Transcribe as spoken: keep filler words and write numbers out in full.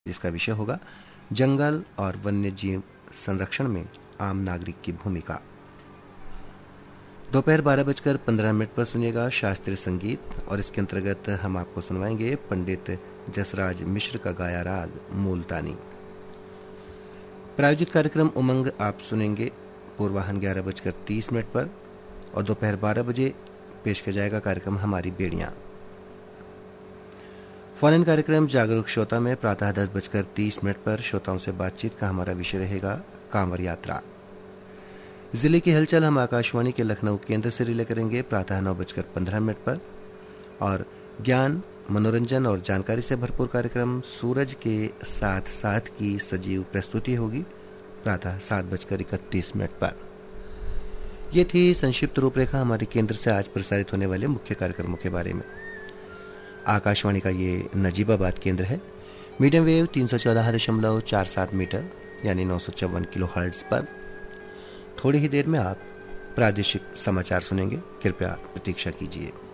जिसका विषय होगा जंगल और वन्य जीव संरक्षण में आम नागरिक की भूमिका। दोपहर बारह बजकर पंद्रह मिनट पर सुनिएगा शास्त्रीय संगीत और इसके अंतर्गत हम आपको सुनवाएंगे पंडित जसराज मिश्र का गाया राग मूलतानी। प्रायोजित कार्यक्रम उमंग आप सुनेंगे पूर्वाहन ग्यारह बजकर तीस मिनट पर और दोपहर बारह बजे पेश किया जाएगा कार्यक्रम हमारी बेड़ियां। फोन कार्यक्रम जागरूक श्रोता में प्रातः दस बजकर तीस मिनट पर श्रोताओं से बातचीत का हमारा विषय रहेगा कांवर यात्रा। जिले की हलचल हम आकाशवाणी के लखनऊ केंद्र से रिले करेंगे प्रातः नौ बजकर पंद्रह मिनट पर और ज्ञान मनोरंजन और जानकारी से भरपूर कार्यक्रम सूरज के साथ साथ की सजीव प्रस्तुति होगी प्रातः सात बजकर इकतीस मिनट पर। यह थी संक्षिप्त रूपरेखा हमारे केंद्र से आज प्रसारित होने वाले मुख्य कार्यक्रमों के बारे में। आकाशवाणी का ये नजीबाबाद केंद्र है। मीडियम वेव तीन सौ चौदह दशमलव चार सात मीटर यानी नौ सौ चौवन किलो हर्ट्ज पर। थोड़ी ही देर में आप प्रादेशिक समाचार सुनेंगे, कृपया प्रतीक्षा कीजिए।